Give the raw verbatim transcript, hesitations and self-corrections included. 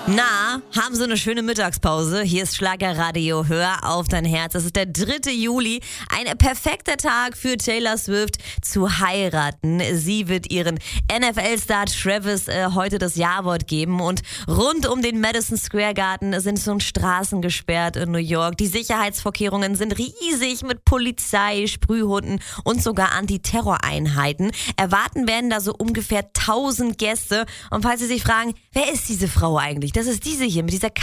Na, haben Sie eine schöne Mittagspause? Hier ist Schlagerradio, hör auf dein Herz. Es ist der dritte Juli, ein perfekter Tag für Taylor Swift zu heiraten. Sie wird ihren N F L-Star Travis äh, heute das Ja-Wort geben und rund um den Madison Square Garden sind so Straßen gesperrt in New York. Die Sicherheitsvorkehrungen sind riesig mit Polizei, Sprühhunden und sogar Antiterroreinheiten. Erwarten werden da so ungefähr tausend Gäste. Und falls Sie sich fragen, wer ist diese Frau eigentlich? Das ist diese hier mit dieser